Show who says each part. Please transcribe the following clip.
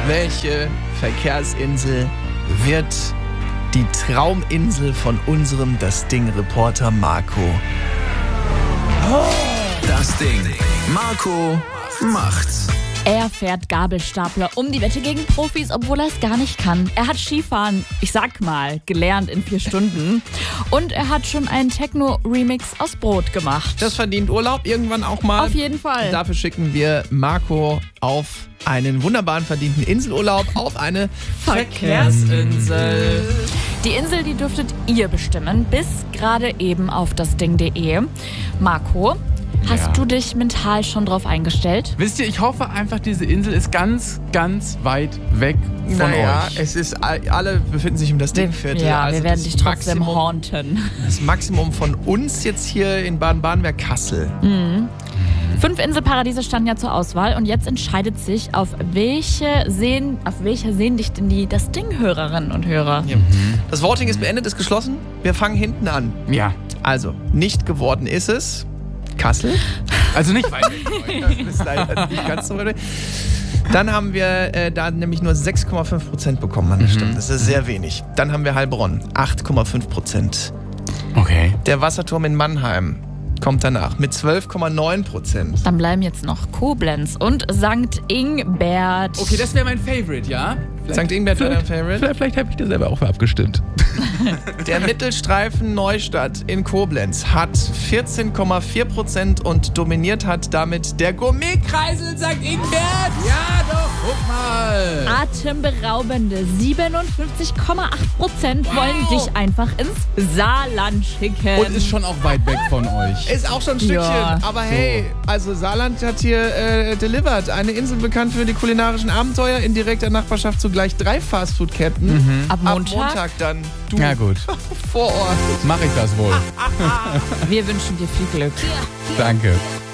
Speaker 1: welche Verkehrsinsel wird die Trauminsel von unserem Das Ding-Reporter Marco?
Speaker 2: Das Ding. Marco macht's.
Speaker 3: Er fährt Gabelstapler um die Wette gegen Profis, obwohl er es gar nicht kann. Er hat Skifahren, ich sag mal, gelernt in 4 Stunden. Und er hat schon einen Techno-Remix aus Brot gemacht.
Speaker 1: Das verdient Urlaub irgendwann auch mal.
Speaker 3: Auf jeden Fall.
Speaker 1: Dafür schicken wir Marco auf einen wunderbaren verdienten Inselurlaub auf eine Verkehrsinsel.
Speaker 3: Die Insel, die dürftet ihr bestimmen, bis gerade eben auf dasding.de. Marco, hast du dich mental schon drauf eingestellt?
Speaker 4: Wisst ihr, ich hoffe einfach, diese Insel ist ganz, ganz weit weg von euch.
Speaker 1: Es ist, alle befinden sich im Das Ding-Viertel.
Speaker 3: Ja,
Speaker 1: also
Speaker 3: wir werden
Speaker 1: das
Speaker 3: dich trotzdem
Speaker 1: Maximum,
Speaker 3: haunten.
Speaker 1: Das Maximum von uns jetzt hier in Baden-Baden wäre Kassel.
Speaker 3: 5 Inselparadiese standen ja zur Auswahl und jetzt entscheidet sich, auf welcher sehen dich denn die Das Ding-Hörerinnen und Hörer?
Speaker 1: Ja. Das Voting ist beendet, ist geschlossen. Wir fangen hinten an.
Speaker 4: Ja.
Speaker 1: Also, nicht geworden ist es Kassel.
Speaker 4: Also nicht weit weg.
Speaker 1: Das ist leider nicht ganz so weit weg. Dann haben wir da nämlich nur 6,5% bekommen an der Stimme. Das ist sehr wenig. Dann haben wir Heilbronn, 8,5%.
Speaker 4: Okay.
Speaker 1: Der Wasserturm in Mannheim kommt danach mit 12,9%.
Speaker 3: Dann bleiben jetzt noch Koblenz und St. Ingbert.
Speaker 4: Okay, das wäre mein Favorite, ja?
Speaker 1: St. Ingbert wäre dein Favorite.
Speaker 4: Vielleicht habe ich da selber auch abgestimmt.
Speaker 1: Der Mittelstreifen Neustadt in Koblenz hat 14,4% und dominiert hat damit der Gourmetkreisel St. Ingbert.
Speaker 4: Ja, doch, guck mal.
Speaker 3: Atemberaubende 57,8% wollen dich einfach ins Saarland schicken.
Speaker 4: Und ist schon auch weit weg von euch.
Speaker 1: Ist auch schon ein Stückchen,
Speaker 3: Ja.
Speaker 1: aber hey, also Saarland hat hier delivered. Eine Insel bekannt für die kulinarischen Abenteuer in direkter Nachbarschaft zu gleich 3 Fastfood-Ketten.
Speaker 3: Ab
Speaker 1: Ab
Speaker 3: Montag.
Speaker 1: Montag dann. Du
Speaker 4: Ja gut,
Speaker 1: vor Ort.
Speaker 4: mache ich das wohl.
Speaker 3: Wir wünschen dir viel Glück.
Speaker 4: Danke.